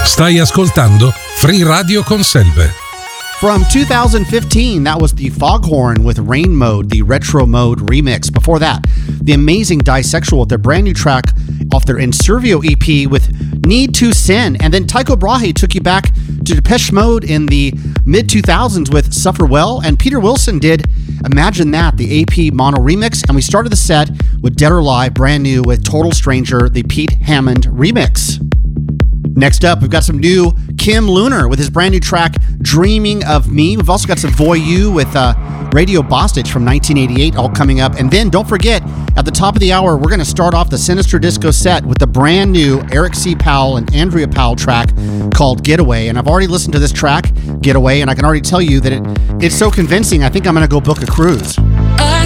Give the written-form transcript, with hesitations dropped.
Stai ascoltando Free Radio Conselve. From 2015, that was the Foghorn with Rain Mode, the Retro Mode remix. Before that, the amazing Disexual with their brand new track off their Inservio EP with Need to Sin. And then Tycho Brahe took you back to Depeche Mode in the mid-2000s with Suffer Well. And Peter Wilson did Imagine That, the AP mono remix. And we started the set with Dead or Alive, brand new with Total Stranger, the Pete Hammond remix. Next up, we've got some new Kim Lunar with his brand new track, Dreaming of Me. We've also got some Voyou with Radio Bostich from 1988 all coming up. And then don't forget, at the top of the hour, we're going to start off the Sinister Disco set with the brand new Eric C. Powell and Andrea Powell track called Getaway. And I've already listened to this track, Getaway, and I can already tell you that it's so convincing, I think I'm going to go book a cruise.